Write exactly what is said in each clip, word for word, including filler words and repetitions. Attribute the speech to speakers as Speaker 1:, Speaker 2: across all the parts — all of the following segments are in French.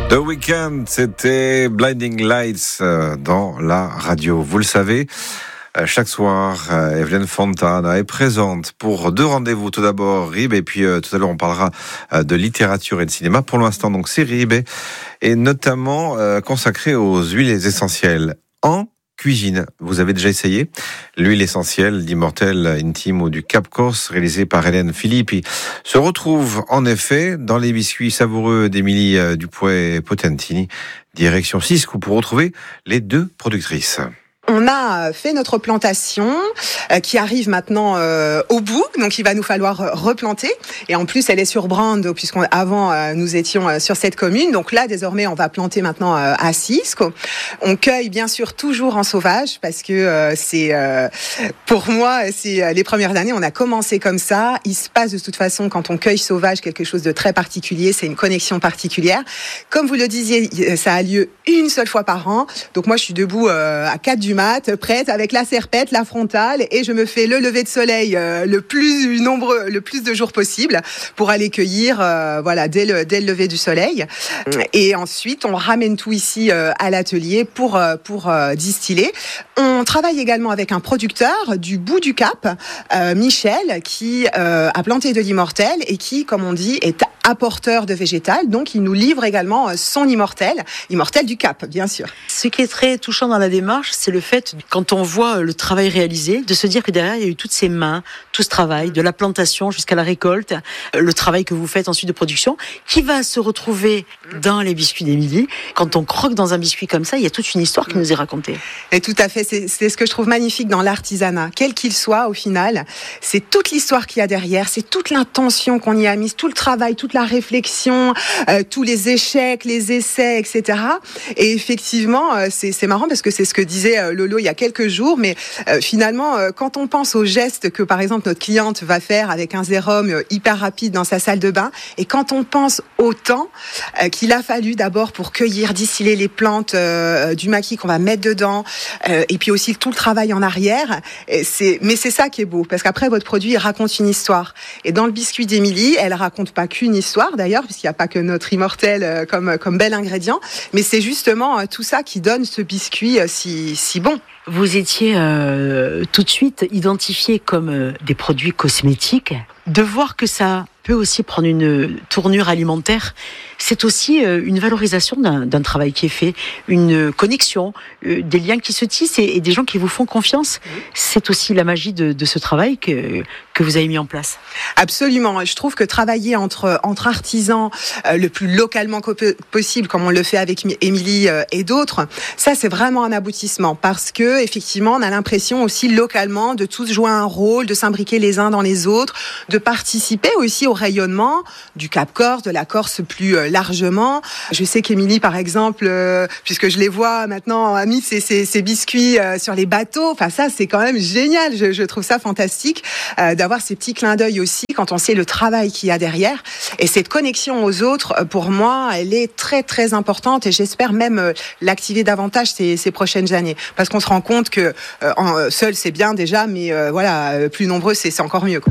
Speaker 1: The Weeknd, c'était Blinding Lights dans la radio. Vous le savez, chaque soir, Evelyne Fontana est présente pour deux rendez-vous. Tout d'abord, Rib, et puis euh, tout à l'heure, on parlera euh, de littérature et de cinéma. Pour l'instant, donc, c'est Rib, et, et notamment euh, consacré aux huiles essentielles en cuisine. Vous avez déjà essayé l'huile essentielle d'Immortel Intime ou du Cap Corse, réalisé par Hélène Filippi, se retrouve en effet dans les biscuits savoureux d'Émilie Dupuy-Potentini, direction Cisco, pour retrouver les deux productrices.
Speaker 2: On a fait notre plantation euh, qui arrive maintenant euh, au bout, donc il va nous falloir replanter. Et en plus, elle est sur Brando, puisqu'avant euh, nous étions euh, sur cette commune. Donc là, désormais, on va planter maintenant euh, à Cisco. On cueille bien sûr toujours en sauvage, parce que euh, c'est, euh, pour moi, c'est euh, les premières années, on a commencé comme ça. Il se passe de toute façon, quand on cueille sauvage, quelque chose de très particulier. C'est une connexion particulière. Comme vous le disiez, ça a lieu une seule fois par an. Donc moi, je suis debout euh, à quatre du mat, prête avec la serpette, la frontale, et je me fais le lever de soleil euh, le plus nombreux, le plus de jours possible pour aller cueillir, euh, voilà, dès le, dès le lever du soleil. Et ensuite, on ramène tout ici euh, à l'atelier pour euh, pour euh, distiller. On travaille également avec un producteur du bout du Cap, euh, Michel, qui euh, a planté de l'Immortel et qui, comme on dit, est apporteur de végétal. Donc, il nous livre également son Immortel, Immortel du Cap, bien sûr.
Speaker 3: Ce qui est très touchant dans la démarche, c'est le fait, quand on voit le travail réalisé, de se dire que derrière, il y a eu toutes ces mains, tout ce travail, de la plantation jusqu'à la récolte, le travail que vous faites ensuite de production, qui va se retrouver dans les biscuits d'Émilie. Quand on croque dans un biscuit comme ça, il y a toute une histoire qui nous est racontée.
Speaker 2: Et tout à fait, c'est, c'est ce que je trouve magnifique dans l'artisanat. Quel qu'il soit, au final, c'est toute l'histoire qu'il y a derrière, c'est toute l'intention qu'on y a mise, tout le travail, toute la réflexion, euh, tous les échecs, les essais, et cetera. Et effectivement, euh, c'est, c'est marrant parce que c'est ce que disait euh, Lolo il y a quelques jours, mais euh, finalement, euh, quand on pense aux gestes que, par exemple, notre cliente va faire avec un sérum euh, hyper rapide dans sa salle de bain, et quand on pense au temps euh, qu'il a fallu d'abord pour cueillir, distiller les plantes euh, du maquis qu'on va mettre dedans, euh, et puis aussi tout le travail en arrière, et c'est, mais c'est ça qui est beau, parce qu'après, votre produit, il raconte une histoire. Et dans le biscuit d'Émilie, elle raconte pas qu'une histoire, d'ailleurs, puisqu'il n'y a pas que notre Immortel euh, comme, comme bel ingrédient, mais c'est justement euh, tout ça qui donne ce biscuit euh, si, si bon.
Speaker 3: Vous étiez euh, tout de suite identifiés comme euh, des produits cosmétiques. De voir que ça peut aussi prendre une tournure alimentaire, c'est aussi euh, une valorisation d'un, d'un travail qui est fait, une connexion, euh, des liens qui se tissent et, et des gens qui vous font confiance. C'est aussi la magie de, de ce travail que, que vous avez mis en place.
Speaker 2: Absolument. Je trouve que travailler entre, entre artisans euh, le plus localement co- possible, comme on le fait avec Émilie euh, et d'autres, ça c'est vraiment un aboutissement, parce que effectivement on a l'impression aussi localement de tous jouer un rôle, de s'imbriquer les uns dans les autres, de participer aussi au rayonnement du Cap Corse, de la Corse plus euh, largement. Je sais qu'Émilie, par exemple, euh, puisque je les vois maintenant, a mis ses, ses, ses biscuits euh, sur les bateaux. Enfin, ça, c'est quand même génial. Je, je trouve ça fantastique euh, d'avoir ces petits clins d'œil aussi quand on sait le travail qu'il y a derrière. Et cette connexion aux autres, pour moi, elle est très, très importante et j'espère même euh, l'activer davantage ces, ces prochaines années. Parce qu'on se rend compte que euh, en, seul, c'est bien déjà, mais euh, voilà, euh, plus nombreux, c'est, c'est encore mieux, quoi.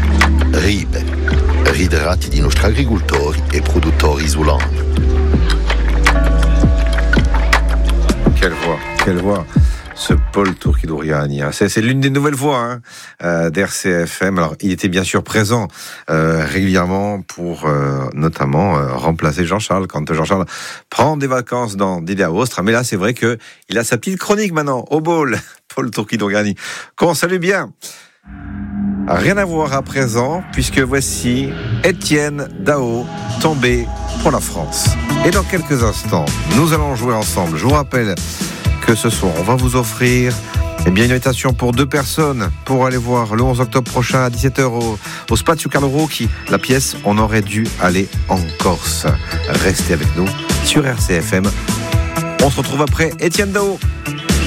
Speaker 4: Ribe, riderati di nostri agricoltori e produttori isolani.
Speaker 1: Quelle voix, quelle voix, ce Paul Turchidouriani. C'est, c'est l'une des nouvelles voix hein, euh, d'R C F M. Alors, il était bien sûr présent euh, régulièrement pour euh, notamment euh, remplacer Jean-Charles quand Jean-Charles prend des vacances dans d'Idea Ostra. Mais là, c'est vrai que il a sa petite chronique maintenant au bol. Paul Turchidouriani, qu'on salue bien. Rien à voir à présent, puisque voici Étienne Dao, tombé pour la France. Et dans quelques instants, nous allons jouer ensemble. Je vous rappelle que ce soir, on va vous offrir eh bien, une invitation pour deux personnes pour aller voir le onze octobre prochain à dix-sept heures au, au Spazio Carlo Rocchi. La pièce, on aurait dû aller en Corse. Restez avec nous sur R C F M. On se retrouve après Étienne Dao.